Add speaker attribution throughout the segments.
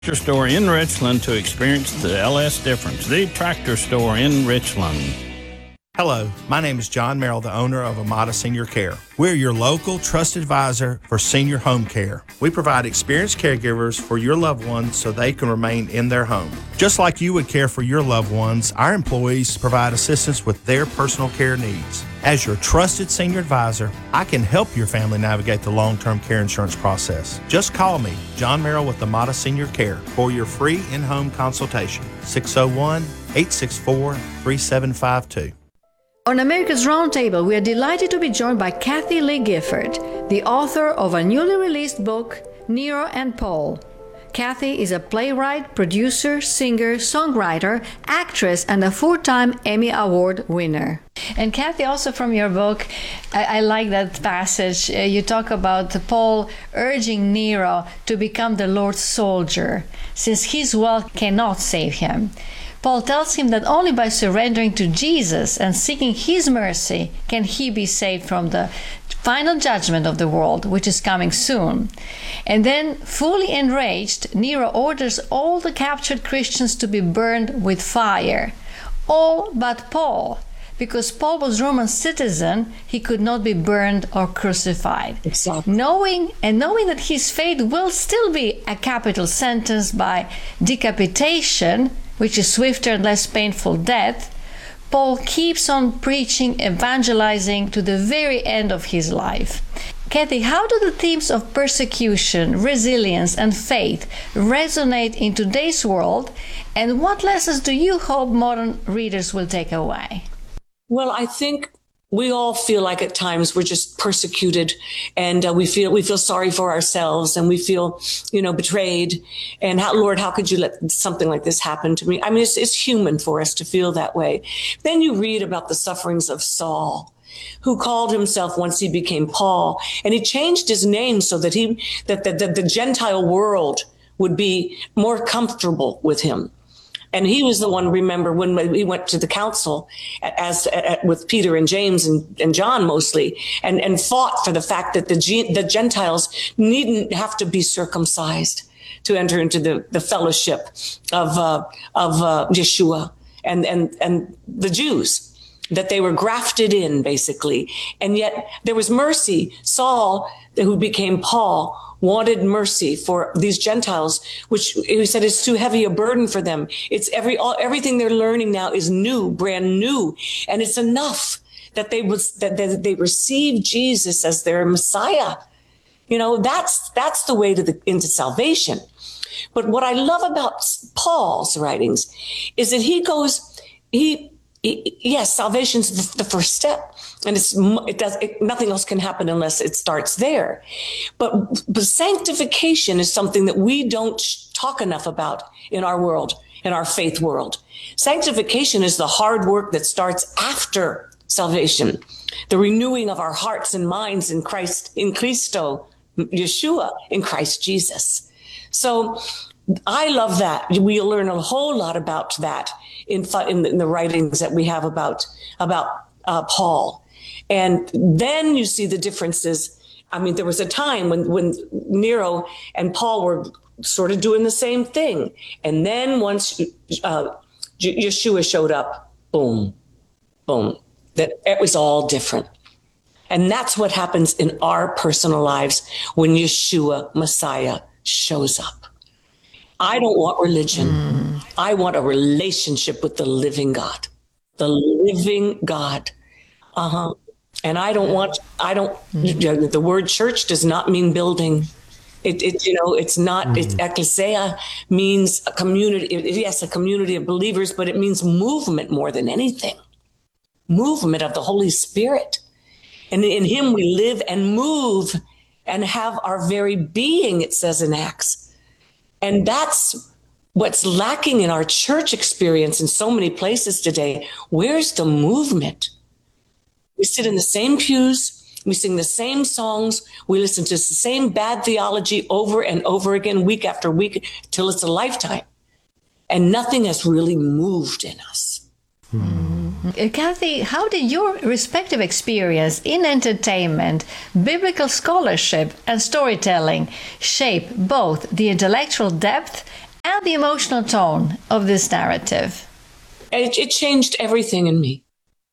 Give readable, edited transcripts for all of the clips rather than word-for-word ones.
Speaker 1: Tractor Store in Richland to experience the LS difference. The Tractor Store in Richland.
Speaker 2: Hello, my name is John Merrill, the owner of Amada Senior Care. We're your local trusted advisor for senior home care. We provide experienced caregivers for your loved ones so they can remain in their home. Just like you would care for your loved ones, our employees provide assistance with their personal care needs. As your trusted senior advisor, I can help your family navigate the long-term care insurance process. Just call me, John Merrill with Amada Senior Care, for your free in-home consultation, 601-864-3752.
Speaker 3: On America's Roundtable, we are delighted to be joined by Kathie Lee Gifford, the author of a newly released book, Nero and Paul. Kathie is a playwright, producer, singer, songwriter, actress, and a four-time Emmy Award winner. And Kathie, also from your book, I like that passage. You talk about Paul urging Nero to become the Lord's soldier, since his wealth cannot save him. Paul tells him that only by surrendering to Jesus and seeking his mercy can he be saved from the final judgment of the world, which is coming soon. And then, fully enraged, Nero orders all the captured Christians to be burned with fire. All but Paul. Because Paul was Roman citizen, he could not be burned or crucified.
Speaker 4: Exactly.
Speaker 3: Knowing that his fate will still be a capital sentence by decapitation, which is swifter and less painful death, Paul keeps on preaching, evangelizing to the very end of his life. Kathie, how do the themes of persecution, resilience, and faith resonate in today's world, and what lessons do you hope modern readers will take away?
Speaker 4: Well, I think we all feel like at times we're just persecuted, and we feel sorry for ourselves, and we feel, betrayed. And Lord, how could you let something like this happen to me? I mean, it's human for us to feel that way. Then you read about the sufferings of Saul, who called himself, once he became Paul, and he changed his name so that the Gentile world would be more comfortable with him. And he was the one, remember, when we went to the council with Peter and James and John mostly, and fought for the fact that the Gentiles needn't have to be circumcised to enter into the fellowship of Yeshua and the Jews, that they were grafted in, basically. And yet there was mercy. Saul, who became Paul, wanted mercy for these Gentiles, which he said is too heavy a burden for them. It's everything they're learning now is new, brand new. And it's enough that they receive Jesus as their Messiah. That's the way into salvation. But what I love about Paul's writings is that yes, salvation's the first step, and nothing else can happen unless it starts there. But sanctification is something that we don't talk enough about in our world, in our faith world. Sanctification is the hard work that starts after salvation, the renewing of our hearts and minds in Christo, Yeshua, in Christ Jesus. So I love that. We'll learn a whole lot about that in the writings that we have about Paul. And then you see the differences. I mean, there was a time when Nero and Paul were sort of doing the same thing. And then once Yeshua showed up, boom, boom, that it was all different. And that's what happens in our personal lives when Yeshua, Messiah, shows up. I don't want religion. I want a relationship with the living God. The living God. And the word church does not mean building. It's not, it's ecclesia means a community. Yes, a community of believers, but it means movement more than anything. Movement of the Holy Spirit. And in him we live and move and have our very being, it says in Acts. And that's what's lacking in our church experience in so many places today. Where's the movement? We sit in the same pews. We sing the same songs. We listen to the same bad theology over and over again, week after week, till it's a lifetime. And nothing has really moved in us.
Speaker 3: Kathie, how did your respective experience in entertainment, biblical scholarship, and storytelling shape both the intellectual depth And the emotional tone of this narrative.
Speaker 4: It changed everything in me.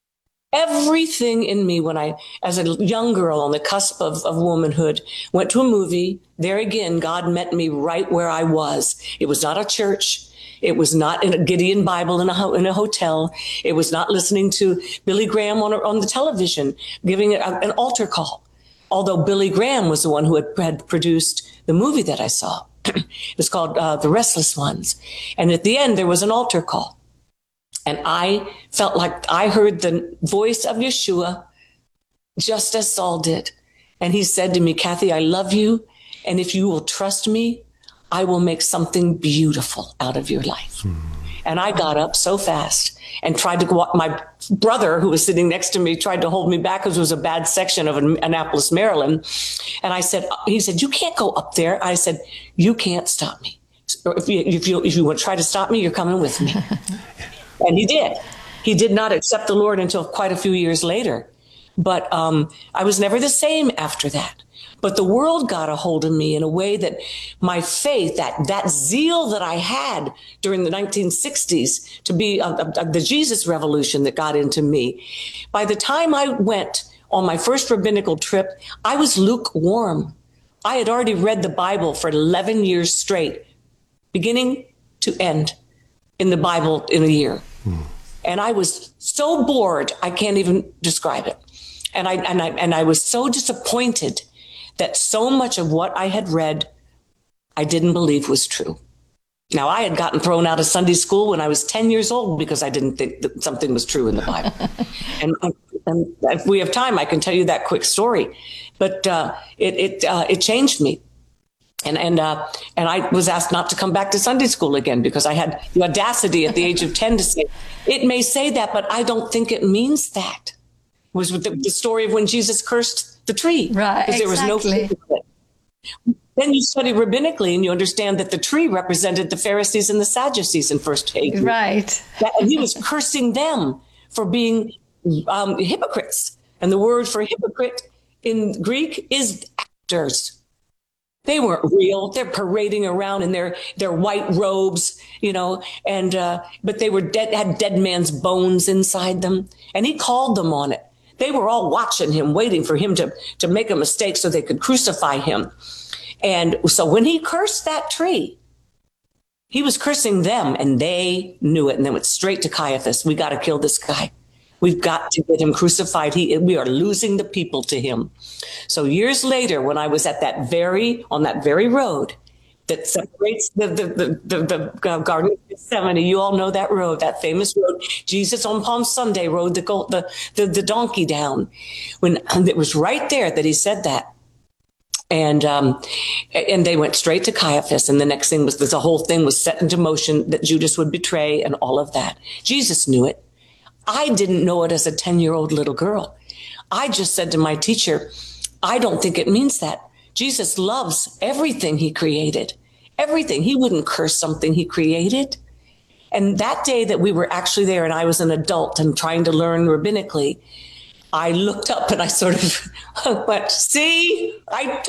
Speaker 4: Everything in me when I, as a young girl on the cusp of womanhood, went to a movie. There again, God met me right where I was. It was not a church. It was not in a Gideon Bible in a hotel. It was not listening to Billy Graham on the television, giving it an altar call. Although Billy Graham was the one who had produced the movie that I saw. It was called The Restless Ones. And at the end, there was an altar call. And I felt like I heard the voice of Yeshua just as Saul did. And he said to me, Kathy, I love you. And if you will trust me, I will make something beautiful out of your life. And I got up so fast and tried to go up. My brother, who was sitting next to me, tried to hold me back because it was a bad section of Annapolis, Maryland. And he said, you can't go up there. I said, you can't stop me. If you want to try to stop me, you're coming with me. And he did. He did not accept the Lord until quite a few years later. But I was never the same after that. But the world got a hold of me in a way that my faith, that zeal that I had during the 1960s to be the Jesus revolution that got into me. By the time I went on my first rabbinical trip, I was lukewarm. I had already read the Bible for 11 years straight, beginning to end, in the Bible in a year. And I was so bored, I can't even describe it. And I was so disappointed that so much of what I had read, I didn't believe was true. Now, I had gotten thrown out of Sunday school when I was 10 years old because I didn't think that something was true in the Bible. and if we have time, I can tell you that quick story. But it changed me. And I was asked not to come back to Sunday school again because I had the audacity at the age of 10 to say, it may say that, but I don't think it means that. It was with the story of when Jesus cursed the tree.
Speaker 3: Right,
Speaker 4: because there was no fruit of it. Then you study rabbinically and you understand that the tree represented the Pharisees and the Sadducees in first Hagee.
Speaker 3: Right.
Speaker 4: And he was cursing them for being hypocrites. And the word for hypocrite in Greek is actors. They weren't real. They're parading around in their white robes, and but they were dead, had dead man's bones inside them. And he called them on it. They were all watching him, waiting for him to make a mistake so they could crucify him. And so when he cursed that tree, he was cursing them and they knew it. And they went straight to Caiaphas. We got to kill this guy. We've got to get him crucified. We are losing the people to him. So years later, when I was on that very road that separates the Garden of Gethsemane, you all know that road, that famous road. Jesus on Palm Sunday rode the donkey down. And it was right there that he said that. And they went straight to Caiaphas. And the next thing was the whole thing was set into motion that Judas would betray and all of that. Jesus knew it. I didn't know it as a 10-year-old little girl. I just said to my teacher, I don't think it means that. Jesus loves everything he created, everything. He wouldn't curse something he created. And that day that we were actually there and I was an adult and trying to learn rabbinically, I looked up and I sort of went, see, I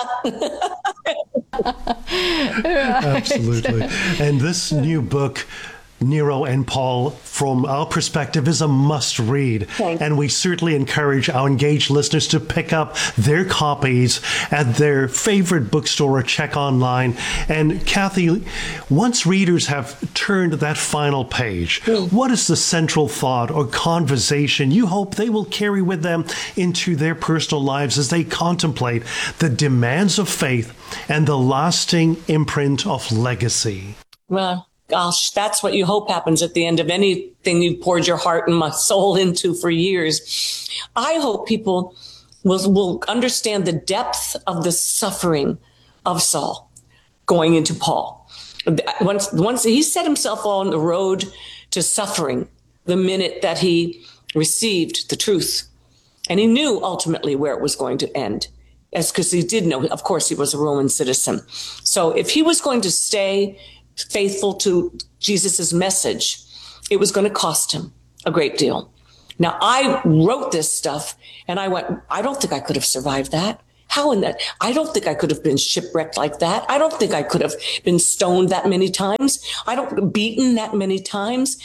Speaker 4: told you.
Speaker 5: Absolutely. And this new book, Nero and Paul, from our perspective, is a must read. And we certainly encourage our engaged listeners to pick up their copies at their favorite bookstore or check online. And Kathy, once readers have turned that final page, what is the central thought or conversation you hope they will carry with them into their personal lives as they contemplate the demands of faith and the lasting imprint of legacy?
Speaker 4: Well, gosh, that's what you hope happens at the end of anything you've poured your heart and my soul into for years. I hope people will understand the depth of the suffering of Saul going into Paul. Once he set himself on the road to suffering the minute that he received the truth. And he knew ultimately where it was going to end. Because he did know, of course, he was a Roman citizen. So if he was going to stay faithful to Jesus's message, it was going to cost him a great deal. Now, I wrote this stuff and I went, I don't think I could have survived that. How in that? I don't think I could have been shipwrecked like that. I don't think I could have been stoned that many times. I don't beaten that many times.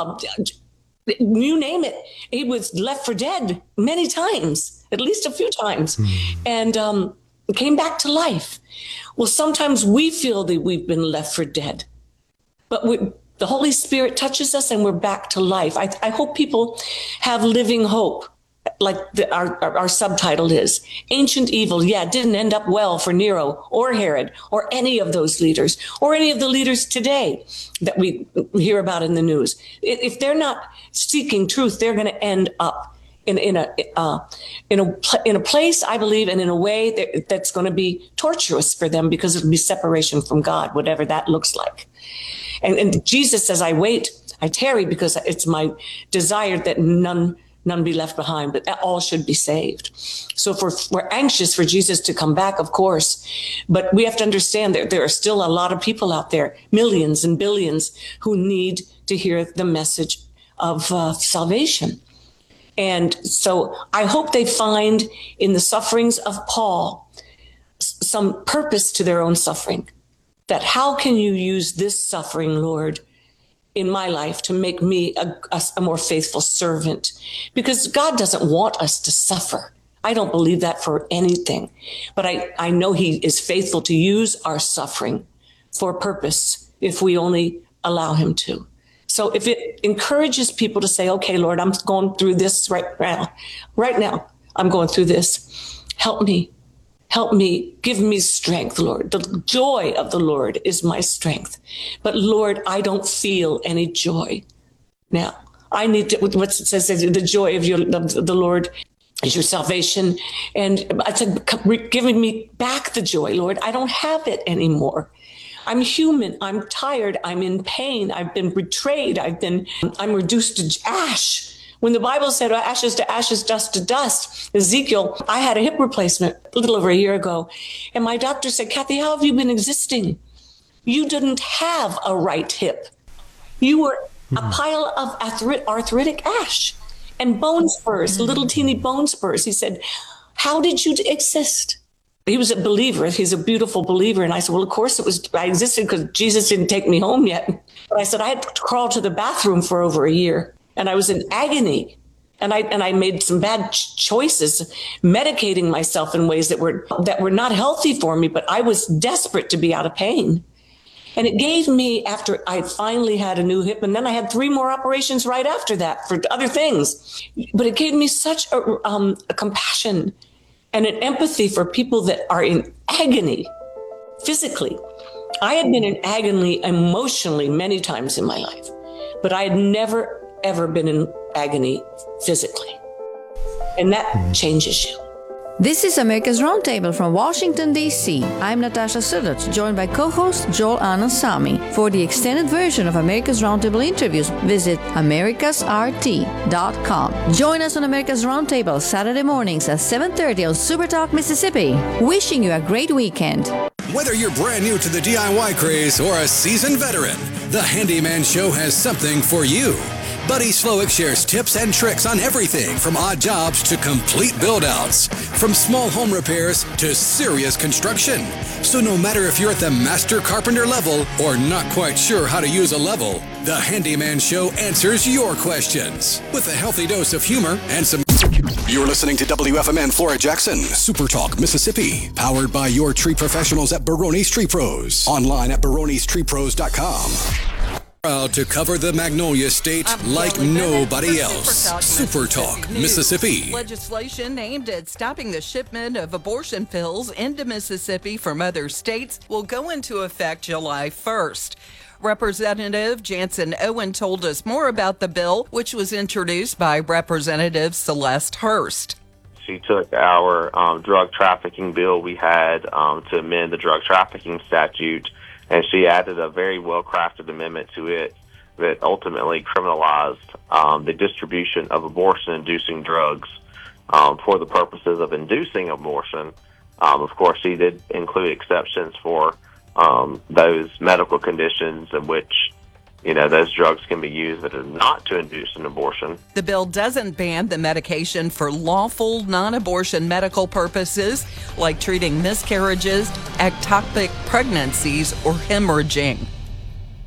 Speaker 4: You name it. He was left for dead many times, at least a few times, and came back to life. Well, sometimes we feel that we've been left for dead, but the Holy Spirit touches us and we're back to life. I hope people have living hope, like our subtitle is. Ancient evil, didn't end up well for Nero or Herod or any of those leaders or any of the leaders today that we hear about in the news. If they're not seeking truth, they're going to end up in a place, I believe, and in a way that's going to be torturous for them, because it'll be separation from God, whatever that looks like. And Jesus says, I tarry because it's my desire that none be left behind, but all should be saved. So if we're anxious for Jesus to come back, of course, but we have to understand that there are still a lot of people out there, millions and billions, who need to hear the message of salvation. And so I hope they find in the sufferings of Paul some purpose to their own suffering. That how can you use this suffering, Lord, in my life to make me a more faithful servant? Because God doesn't want us to suffer. I don't believe that for anything. But I know he is faithful to use our suffering for a purpose if we only allow him to. So if it encourages people to say, okay, Lord, I'm going through this right now, I'm going through this. Help me, give me strength, Lord. The joy of the Lord is my strength. But Lord, I don't feel any joy now. I need to, what it says, the joy of the Lord is your salvation. And I said, giving me back the joy, Lord. I don't have it anymore. I'm human. I'm tired. I'm in pain. I've been betrayed. I'm reduced to ash. When the Bible said ashes to ashes, dust to dust, Ezekiel, I had a hip replacement a little over a year ago. And my doctor said, Kathy, how have you been existing? You didn't have a right hip. You were a pile of arthritic ash and bone spurs, little teeny bone spurs. He said, how did you exist? He was a believer. He's a beautiful believer. And I said, well, of course I existed because Jesus didn't take me home yet. But I said, I had to crawl to the bathroom for over a year. And I was in agony. And I made some bad choices, medicating myself in ways that were not healthy for me. But I was desperate to be out of pain. And it gave me, after I finally had a new hip, and then I had 3 more operations right after that for other things. But it gave me such a compassion and an empathy for people that are in agony physically. I had been in agony emotionally many times in my life, but I had never, ever been in agony physically. And that changes you.
Speaker 3: This is America's Roundtable from Washington, D.C. I'm Natasha Sudach, joined by co-host Joel Anand Samy. For the extended version of America's Roundtable interviews, visit americasrt.com. Join us on America's Roundtable Saturday mornings at 7:30 on Supertalk, Mississippi. Wishing you a great weekend.
Speaker 6: Whether you're brand new to the DIY craze or a seasoned veteran, the Handyman Show has something for you. Buddy Slowick shares tips and tricks on everything from odd jobs to complete build-outs, from small home repairs to serious construction. So no matter if you're at the master carpenter level or not quite sure how to use a level, the Handyman Show answers your questions with a healthy dose of humor and some... You're listening to WFMN Flora Jackson, Supertalk, Mississippi, powered by your tree professionals at Barone's Tree Pros. Online at baronestreepros.com. Proud to cover the Magnolia State like nobody else. Supertalk, Mississippi.
Speaker 7: Legislation aimed at stopping the shipment of abortion pills into Mississippi from other states will go into effect July 1st. Representative Jansen Owen told us more about the bill, which was introduced by Representative Celeste Hurst.
Speaker 8: She took our drug trafficking bill we had to amend the drug trafficking statute, and she added a very well-crafted amendment to it that ultimately criminalized the distribution of abortion-inducing drugs for the purposes of inducing abortion. Of course, she did include exceptions for those medical conditions in which, those drugs can be used that are not to induce an abortion.
Speaker 7: The bill doesn't ban the medication for lawful non-abortion medical purposes, like treating miscarriages, ectopic pregnancies, or hemorrhaging.